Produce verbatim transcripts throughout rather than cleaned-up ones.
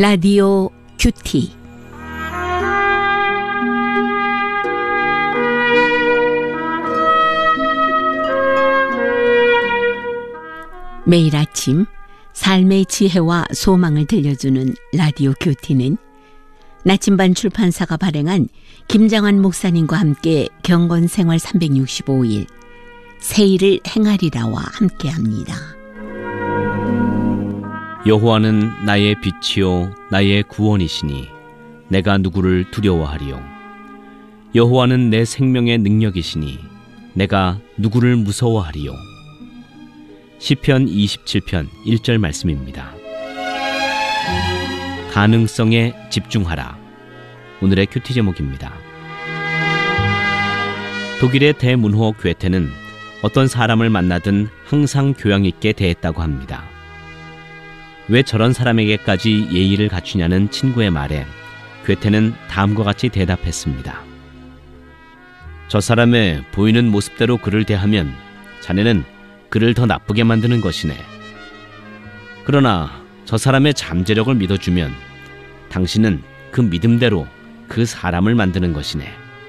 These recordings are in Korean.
라디오 큐티. 매일 아침 삶의 지혜와 소망을 들려주는 라디오 큐티는 나침반 출판사가 발행한 김장환 목사님과 함께 경건생활 삼백육십오 일 새 일을 행하리라와 함께합니다. 여호와는 나의 빛이요 나의 구원이시니 내가 누구를 두려워하리요. 여호와는 내 생명의 능력이시니 내가 누구를 무서워하리요. 시편 이십칠 편 일 절 말씀입니다. 가능성에 집중하라. 오늘의 큐티 제목입니다. 독일의 대문호 괴테는 어떤 사람을 만나든 항상 교양 있게 대했다고 합니다. 왜 저런 사람에게까지 예의를 갖추냐는 친구의 말에 괴테는 다음과 같이 대답했습니다. 저 사람의 보이는 모습대로 그를 대하면 자네는 그를 더 나쁘게 만드는 것이네. 그러나 저 사람의 잠재력을 믿어주면 당신은 그 믿음대로 그 사람을 만드는 것이네.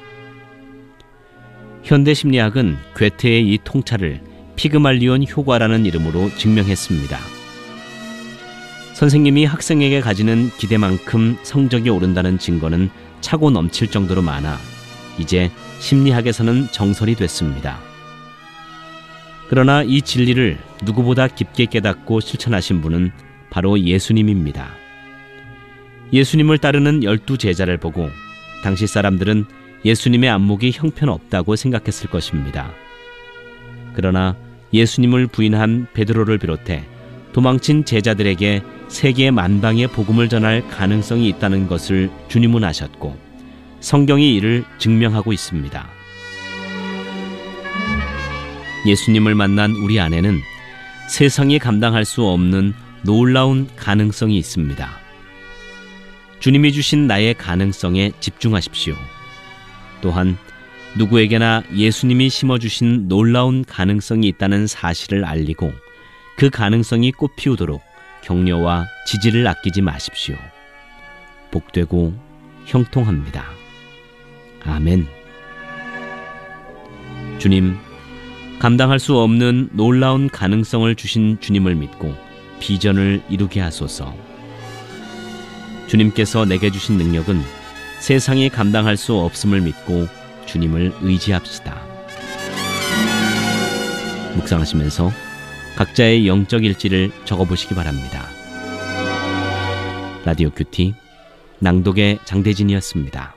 현대심리학은 괴테의 이 통찰을 피그말리온 효과라는 이름으로 증명했습니다. 선생님이 학생에게 가지는 기대만큼 성적이 오른다는 증거는 차고 넘칠 정도로 많아 이제 심리학에서는 정설이 됐습니다. 그러나 이 진리를 누구보다 깊게 깨닫고 실천하신 분은 바로 예수님입니다. 예수님을 따르는 열두 제자를 보고 당시 사람들은 예수님의 안목이 형편없다고 생각했을 것입니다. 그러나 예수님을 부인한 베드로를 비롯해 도망친 제자들에게 세계 만방의 복음을 전할 가능성이 있다는 것을 주님은 아셨고 성경이 이를 증명하고 있습니다. 예수님을 만난 우리 안에는 세상이 감당할 수 없는 놀라운 가능성이 있습니다. 주님이 주신 나의 가능성에 집중하십시오. 또한 누구에게나 예수님이 심어주신 놀라운 가능성이 있다는 사실을 알리고 그 가능성이 꽃피우도록 격려와 지지를 아끼지 마십시오. 복되고 형통합니다. 아멘. 주님, 감당할 수 없는 놀라운 가능성을 주신 주님을 믿고 비전을 이루게 하소서. 주님께서 내게 주신 능력은 세상이 감당할 수 없음을 믿고 주님을 의지합시다. 묵상하시면서 각자의 영적 일지를 적어보시기 바랍니다. 라디오 큐티 낭독의 장대진이었습니다.